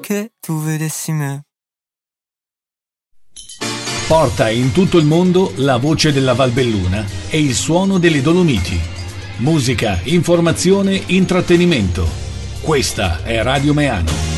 che tu vedessi me. Porta in tutto il mondo la voce della Valbelluna e il suono delle Dolomiti. Musica, informazione, intrattenimento. Questa è Radio Meano.